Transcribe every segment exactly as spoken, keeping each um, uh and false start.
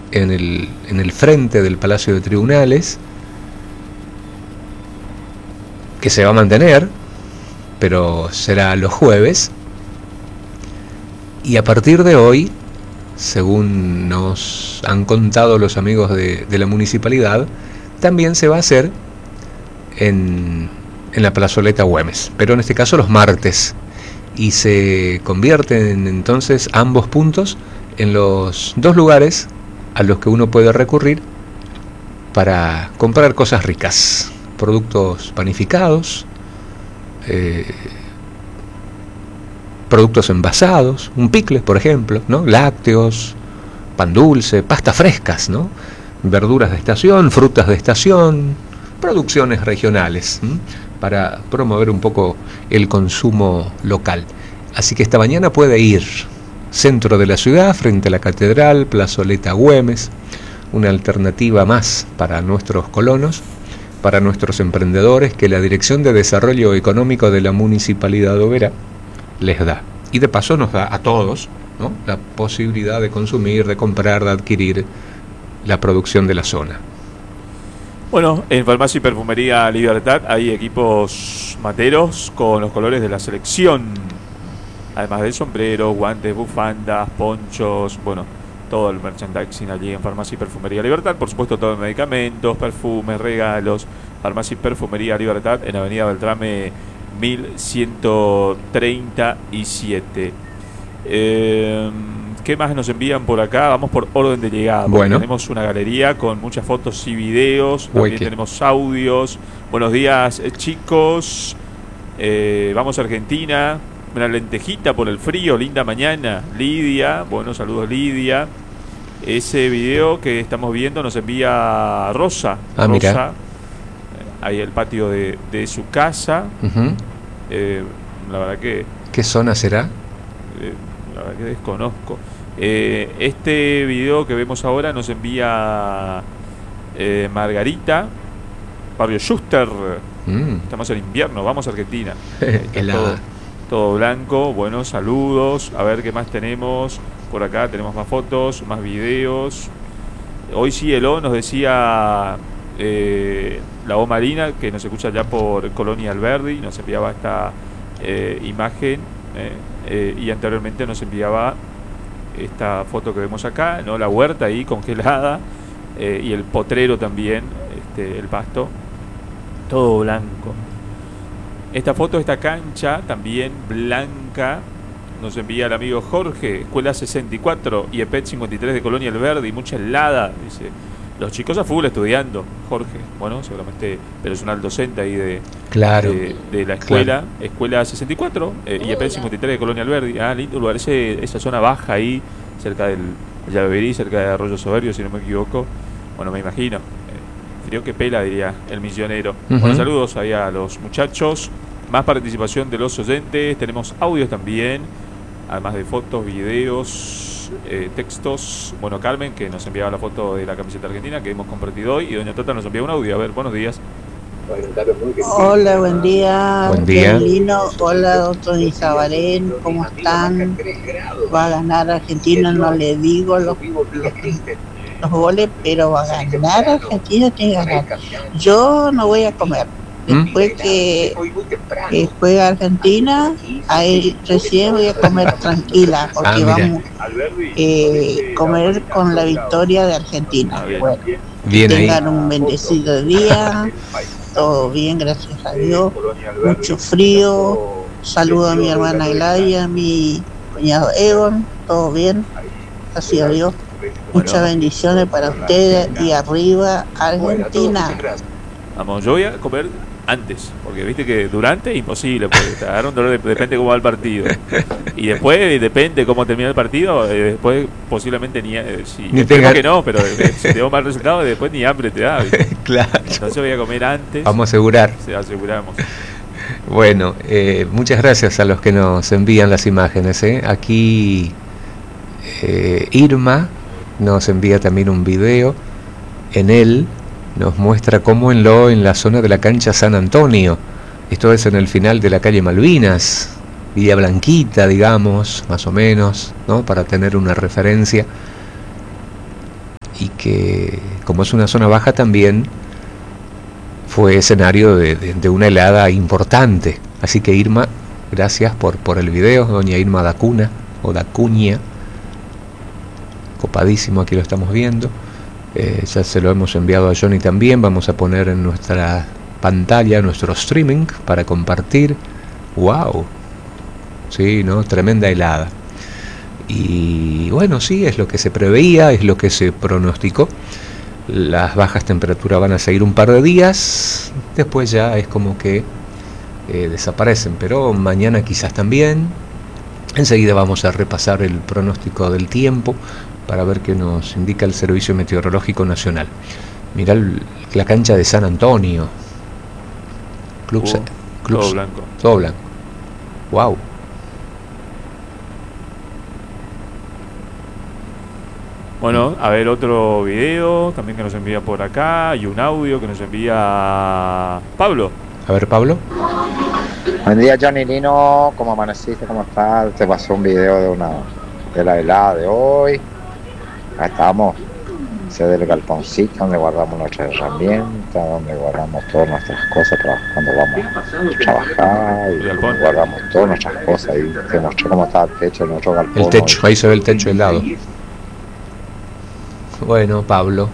en el, en el frente del Palacio de Tribunales, que se va a mantener, pero será los jueves. Y a partir de hoy, según nos han contado los amigos de, de la municipalidad, también se va a hacer en, en la plazoleta Güemes, pero en este caso los martes, y se convierten entonces ambos puntos en los dos lugares a los que uno puede recurrir para comprar cosas ricas, productos panificados, eh, productos envasados, un picle, por ejemplo, ¿no? Lácteos, pan dulce, pastas frescas, ¿no? Verduras de estación, frutas de estación, producciones regionales, ¿m? Para promover un poco el consumo local. Así que esta mañana puede ir centro de la ciudad, frente a la catedral, plazoleta Güemes, una alternativa más para nuestros colonos, para nuestros emprendedores, que la Dirección de Desarrollo Económico de la Municipalidad de Oberá les da. Y de paso nos da a todos, ¿no?, la posibilidad de consumir, de comprar, de adquirir la producción de la zona. Bueno, en Farmacia y Perfumería Libertad hay equipos materos con los colores de la selección. Además del sombrero, guantes, bufandas, ponchos, bueno, todo el merchandising allí en Farmacia y Perfumería Libertad. Por supuesto, todo medicamentos, perfumes, regalos. Farmacia y Perfumería Libertad en Avenida Beltrame mil ciento treinta y siete. Eh, ¿Qué más nos envían por acá? Vamos por orden de llegada. Bueno. Tenemos una galería con muchas fotos y videos. También Uy, tenemos audios. Buenos días, eh, chicos. Eh, vamos a Argentina. Una lentejita por el frío. Linda mañana. Lidia. Bueno, saludos, Lidia. Ese video que estamos viendo nos envía Rosa. Ah, Rosa. mira. Ahí el patio de, de su casa. Uh-huh. Eh, la verdad que... ¿Qué zona será? Eh, la verdad que desconozco. Eh, este video que vemos ahora nos envía eh, Margarita, Barrio Schuster. Mm. Estamos en invierno, vamos a Argentina. todo, todo blanco. Bueno, saludos. A ver qué más tenemos. Por acá tenemos más fotos, más videos. Hoy sí, Elo nos decía... Eh, la O Marina, que nos escucha ya por Colonia Alberdi, nos enviaba esta eh, imagen eh, eh, y anteriormente nos enviaba esta foto que vemos acá, ¿no? La huerta ahí congelada eh, y el potrero también, este, el pasto, todo blanco. Esta foto, esta cancha también blanca, nos envía el amigo Jorge, Escuela sesenta y cuatro y E P E T cincuenta y tres de Colonia Alberdi, mucha helada, dice. Los chicos a full estudiando, Jorge, bueno, seguramente personal docente ahí de, claro, de, de la escuela, claro. Escuela sesenta y cuatro eh, y E P E T cincuenta y tres de Colonia Alberdi. Ah, lindo lugar, ese, esa zona baja ahí, cerca del Llaverí, cerca de Arroyo Soberbio, si no me equivoco. Bueno, me imagino. Eh, frío que pela, diría el misionero. Uh-huh. Bueno, saludos ahí a los muchachos. Más participación de los oyentes. Tenemos audios también, además de fotos, videos. Eh, textos. Bueno, Carmen, que nos enviaba la foto de la camiseta argentina que hemos compartido hoy, y doña Tata nos envía un audio. A ver, buenos días. Hola, buen día. Buen día. Lino. Hola, doctor Isabarén, ¿cómo están? Va a ganar Argentina, no le digo los, los, los goles, pero va a ganar Argentina, tiene que ganar. Yo no voy a comer. Después que, que juega Argentina, ahí recién voy a comer tranquila, porque ah, vamos a eh, comer con la victoria de Argentina. Bueno, bien, tengan ahí. Un bendecido día, todo bien, gracias a Dios, mucho frío, saludo a mi hermana Eladia, a mi cuñado Egon, todo bien, gracias a Dios, muchas bendiciones para ustedes y arriba Argentina. Vamos, yo voy a comer antes, porque viste que durante es imposible, porque te agarra un dolor, de, depende cómo va el partido. Y después, depende cómo termina el partido, eh, después posiblemente ni... Eh, si, ni tenga... que no, pero eh, si te da un mal resultado, después ni hambre te da. ¿viste? Claro. Entonces voy a comer antes. Vamos a asegurar. Sí, aseguramos. Bueno, eh, muchas gracias a los que nos envían las imágenes. ¿eh? Aquí eh, Irma nos envía también un video. En él nos muestra cómo en lo en la zona de la cancha San Antonio, esto es en el final de la calle Malvinas, Villa Blanquita, digamos, más o menos, ¿no? Para tener una referencia. y que, como es una zona baja también, fue escenario de, de, de una helada importante. Así que Irma, gracias por, por el video, doña Irma Dacuna, o Dacuña, copadísimo, aquí lo estamos viendo. Eh, ya se lo hemos enviado a Johnny también. Vamos a poner en nuestra pantalla nuestro streaming para compartir. ¡Wow! Sí, ¿no? Tremenda helada. Y bueno, sí, es lo que se preveía, es lo que se pronosticó. Las bajas temperaturas van a seguir un par de días, después ya es como que eh, desaparecen, pero mañana quizás también. Enseguida vamos a repasar el pronóstico del tiempo para ver qué nos indica el Servicio Meteorológico Nacional. Mirá el, la cancha de San Antonio. Club, uh, club todo blanco. Todo blanco. Wow. Bueno, a ver otro video también que nos envía por acá y un audio que nos envía Pablo. A ver, Pablo. Buen día, Johnny Lino, ¿cómo amaneciste? ¿Cómo estás? Te pasó un video de una de la helada de hoy. Acá estamos, ese del galponcito donde guardamos nuestras herramientas, donde guardamos todas nuestras cosas para cuando vamos a trabajar, y guardamos todas nuestras cosas y te mostré cómo está el techo de nuestro galpón. El techo, hoy. Ahí se ve el techo helado. Bueno, Pablo.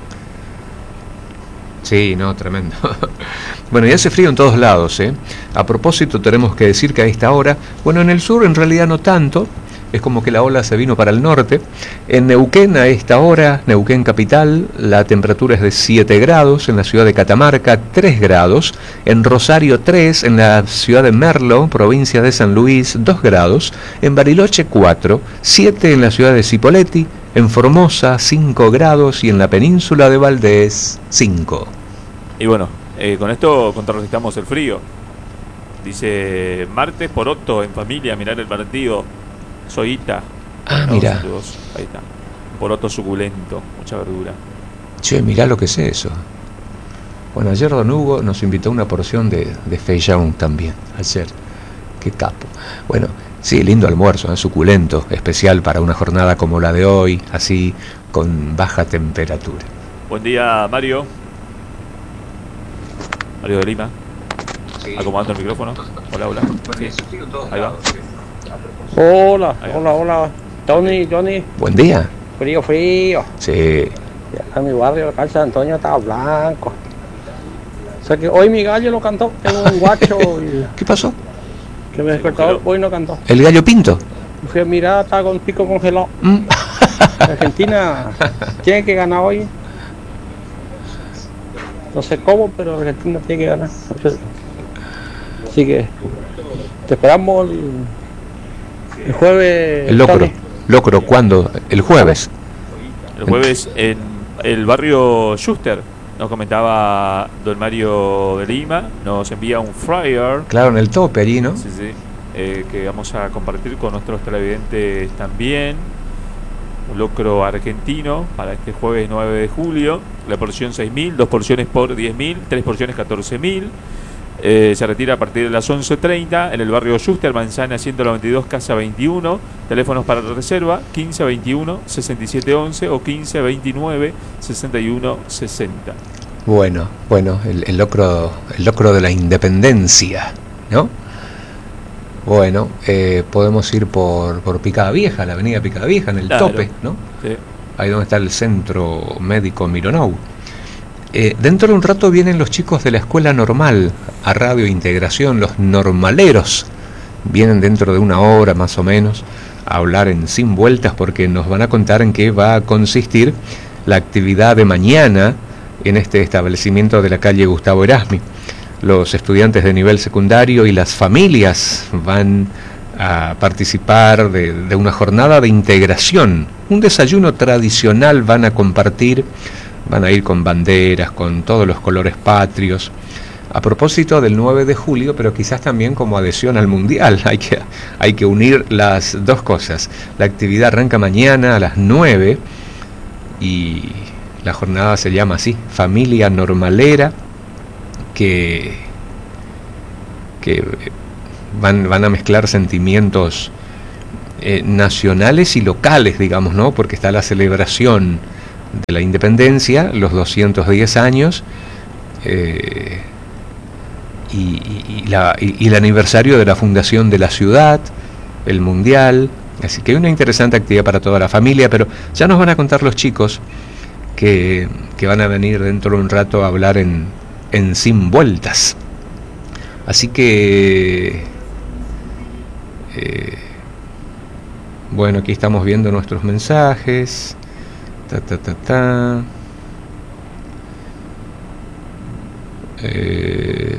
Sí, no, tremendo. Bueno, y hace frío en todos lados, ¿eh? A propósito, tenemos que decir que a esta hora, bueno, en el sur en realidad no tanto, es como que la ola se vino para el norte. En Neuquén a esta hora, Neuquén capital, la temperatura es de siete grados, en la ciudad de Catamarca tres grados, en Rosario tres, en la ciudad de Merlo, provincia de San Luis dos grados, en Bariloche cuatro, siete en la ciudad de Cipolletti, en Formosa cinco grados y en la península de Valdés cinco. Y bueno, eh, con esto contrarrestamos el frío. Dice, martes poroto en familia, mirar el partido. Soy Ita. Ah, mira. Ahí está. Poroto suculento, mucha verdura. Che, mirá lo que es eso. Bueno, ayer Don Hugo nos invitó una porción de, de feijão también. Ayer. Qué capo. Bueno, sí, lindo almuerzo, ¿eh? Suculento, especial para una jornada como la de hoy, así, con baja temperatura. Buen día, Mario. Mario de Lima. Sí. Acomodando el micrófono. Hola, hola. Sí. Ahí va. Hola, hola, hola. Tony, Johnny. Buen día. Frío, frío. Sí. Ya en mi barrio, acá en San Antonio, estaba blanco. O sea que hoy mi gallo lo cantó. Tengo un guacho. Y... ¿Qué pasó? Que me despertó hoy no cantó. ¿El gallo pinto? Fui a mirar, estaba con pico congelado. ¿Mm? Argentina tiene que ganar hoy. No sé cómo, pero Argentina tiene que ganar. Así que te esperamos el, el jueves. El locro. ¿Locro cuándo? ¿El jueves? El jueves en el barrio Schuster. Nos comentaba don Mario de Lima. Nos envía un flyer. Claro, en el tope allí, ¿no? Sí, sí. Eh, que vamos a compartir con nuestros televidentes también. Un locro argentino para este jueves nueve de julio. La porción seis mil, dos porciones por diez mil, tres porciones catorce mil. Eh, se retira a partir de las once treinta en el barrio Schuster, Manzana ciento noventa y dos, casa veintiuno. Teléfonos para reserva quince veintiuno, sesenta y siete once o quince veintinueve, sesenta y uno sesenta. Bueno, bueno, el, el locro, el locro de la independencia, ¿no? Bueno, eh, podemos ir por, por Picada Vieja, la avenida Picada Vieja, en el claro. tope, ¿no? Sí. Ahí donde está el centro médico Mironou. Eh, dentro de un rato vienen los chicos de la escuela normal a Radio Integración, los normaleros. Vienen dentro de una hora más o menos a hablar en Sin Vueltas porque nos van a contar en qué va a consistir la actividad de mañana en este establecimiento de la calle Gustavo Erasmi. Los estudiantes de nivel secundario y las familias van a participar de, de una jornada de integración, un desayuno tradicional, van a compartir, van a ir con banderas, con todos los colores patrios, a propósito del nueve de julio, pero quizás también como adhesión al Mundial. Hay que, hay que unir las dos cosas. La actividad arranca mañana a las nueve y la jornada se llama así, Familia Normalera, que, que van, van a mezclar sentimientos eh, nacionales y locales, digamos, ¿no? Porque está la celebración de la independencia, los doscientos diez años, eh, y, y, y, la, y, y el aniversario de la fundación de la ciudad, el mundial. Así que hay una interesante actividad para toda la familia, pero ya nos van a contar los chicos que, que van a venir dentro de un rato a hablar en, en Sin Vueltas. Así que eh, bueno, aquí estamos viendo nuestros mensajes. Ta, ta, ta, ta. Eh,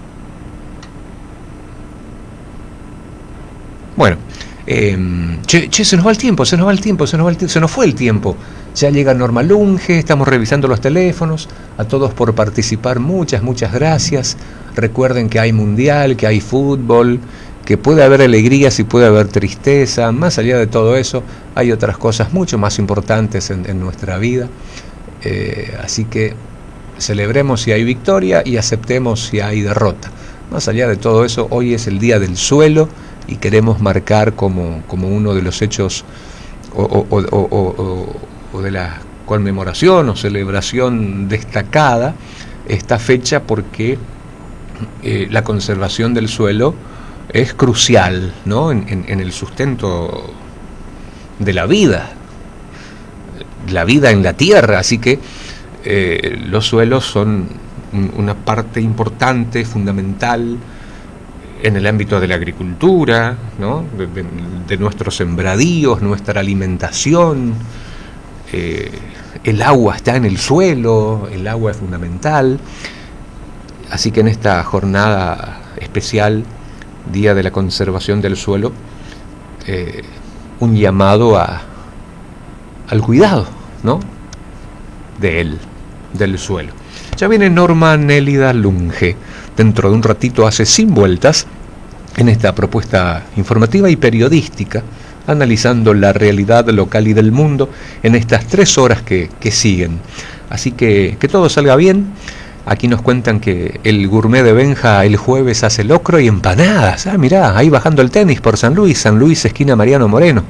bueno, eh, che, che, se nos va el tiempo, se nos va el tiempo, se nos va el tiempo, se nos fue el tiempo. Ya llega Norma Lunge, estamos revisando los teléfonos. A todos por participar, muchas, muchas gracias. Recuerden que hay mundial, que hay fútbol, que puede haber alegrías y puede haber tristeza. Más allá de todo eso, hay otras cosas mucho más importantes en, en nuestra vida. Eh, así que celebremos si hay victoria y aceptemos si hay derrota. Más allá de todo eso, hoy es el Día del Suelo y queremos marcar como, como uno de los hechos o, o, o, o, o, o de la conmemoración o celebración destacada esta fecha, porque eh, la conservación del suelo es crucial, ¿no? en, en, en el sustento de la vida, la vida en la tierra. Así que eh, los suelos son un, una parte importante, fundamental en el ámbito de la agricultura, ¿no? de, de, de nuestros sembradíos, nuestra alimentación. Eh, el agua está en el suelo, el agua es fundamental. Así que en esta jornada especial, Día de la Conservación del Suelo, eh, un llamado a, al cuidado, ¿no? de él, del suelo. Ya viene Norma Nélida Lunge. Dentro de un ratito hace Sin Vueltas en esta propuesta informativa y periodística, analizando la realidad local y del mundo en estas tres horas que, que siguen. Así que que todo salga bien. Aquí nos cuentan que el gourmet de Benja el jueves hace locro y empanadas. Ah, mirá, ahí bajando el tenis por San Luis, San Luis, esquina Mariano Moreno.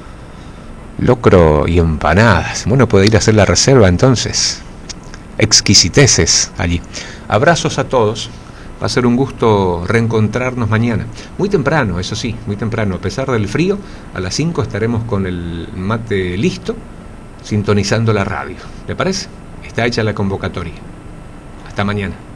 Locro y empanadas. Bueno, puede ir a hacer la reserva entonces. Exquisiteces allí. Abrazos a todos. Va a ser un gusto reencontrarnos mañana. Muy temprano, eso sí, muy temprano. A pesar del frío, a las cinco estaremos con el mate listo, sintonizando la radio. ¿Le parece? Está hecha la convocatoria. Hasta mañana.